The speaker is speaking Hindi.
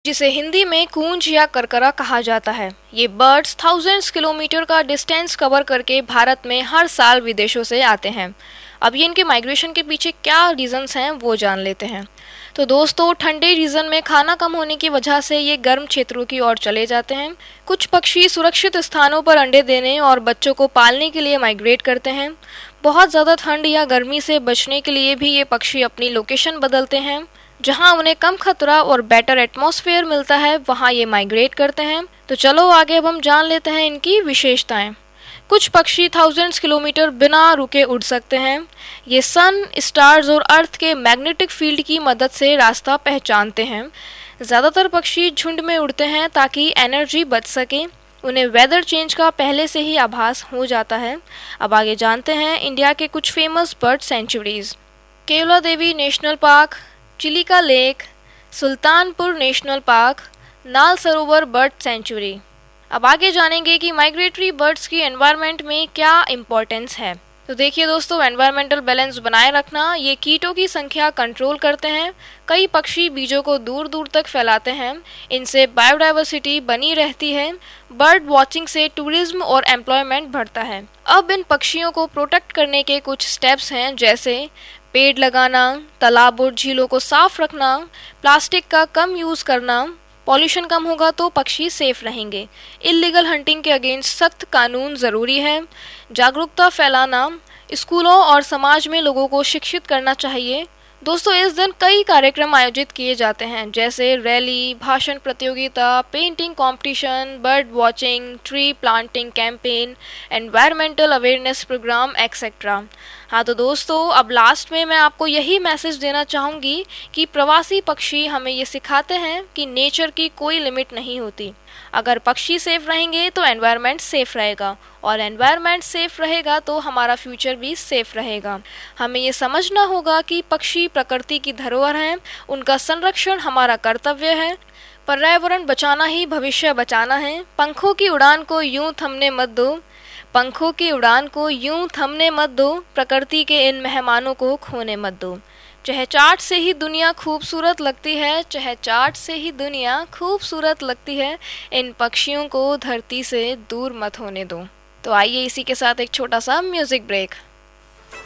जिसे हिंदी में कूंज या करकरा कहा जाता है। ये बर्ड्स थाउजेंड्स किलोमीटर का डिस्टेंस कवर करके भारत में हर साल विदेशों से आते हैं। अब ये इनके माइग्रेशन के पीछे क्या रीजंस हैं वो जान लेते हैं। तो दोस्तों, ठंडे रीजन में खाना कम होने की वजह से ये गर्म क्षेत्रों की ओर चले जाते हैं। कुछ पक्षी सुरक्षित स्थानों पर अंडे देने और बच्चों को पालने के लिए माइग्रेट करते हैं। बहुत ज़्यादा ठंड या गर्मी से बचने के लिए भी ये पक्षी अपनी लोकेशन बदलते हैं। जहां उन्हें कम खतरा और बेटर एटमॉस्फेयर मिलता है वहां ये माइग्रेट करते हैं। तो चलो आगे अब हम जान लेते हैं इनकी विशेषताएं। कुछ पक्षी थाउजेंड्स किलोमीटर बिना रुके उड़ सकते हैं। ये सन, स्टार्स और अर्थ के मैग्नेटिक फील्ड की मदद से रास्ता पहचानते हैं। ज़्यादातर पक्षी झुंड में उड़ते हैं ताकि एनर्जी बच सके। उन्हें वेदर चेंज का पहले से ही आभास हो जाता है। अब आगे जानते हैं इंडिया के कुछ फेमस बर्ड सेंचुरीज। केवला देवी national park, Chilika lake, Sultanpur national park, नाल सरोवर बर्ड सेंचुरी। अब आगे जानेंगे कि माइग्रेटरी बर्ड्स की एनवायरनमेंट में क्या इम्पोर्टेंस है। तो देखिए दोस्तों, एनवायरमेंटल बैलेंस बनाए रखना, ये कीटों की संख्या कंट्रोल करते हैं। कई पक्षी बीजों को दूर दूर तक फैलाते हैं। इनसे बायोडाइवर्सिटी बनी रहती है। बर्ड वॉचिंग से टूरिज्म और एम्प्लॉयमेंट बढ़ता है। अब इन पक्षियों को प्रोटेक्ट करने के कुछ स्टेप्स हैं, जैसे पेड़ लगाना, तालाब और झीलों को साफ रखना, प्लास्टिक का कम यूज़ करना। पॉल्यूशन कम होगा तो पक्षी सेफ रहेंगे। इल्लीगल हंटिंग के अगेंस्ट सख्त कानून ज़रूरी है। जागरूकता फैलाना, स्कूलों और समाज में लोगों को शिक्षित करना चाहिए। दोस्तों, इस दिन कई कार्यक्रम आयोजित किए जाते हैं, जैसे रैली, भाषण प्रतियोगिता, painting competition, bird watching, tree planting campaign, environmental awareness programme etcetera. हाँ तो दोस्तों, अब लास्ट में मैं आपको यही मैसेज देना चाहूँगी कि प्रवासी पक्षी हमें ये सिखाते हैं कि नेचर की कोई लिमिट नहीं होती। अगर पक्षी सेफ रहेंगे तो एनवायरनमेंट सेफ रहेगा, और एनवायरनमेंट सेफ रहेगा तो हमारा फ्यूचर भी सेफ रहेगा। हमें ये समझना होगा कि पक्षी प्रकृति की धरोहर हैं, उनका संरक्षण हमारा कर्तव्य है। पर्यावरण बचाना ही भविष्य बचाना है। पंखों की उड़ान को यूं थमने मत दो, पंखों की उड़ान को यूं थमने मत दो, प्रकृति के इन मेहमानों को खोने मत दो। चहचाहट से ही दुनिया खूबसूरत लगती है, चहचाहट से ही दुनिया खूबसूरत लगती है। इन पक्षियों को धरती से दूर मत होने दो। तो आइए इसी के साथ एक छोटा सा म्यूजिक ब्रेक।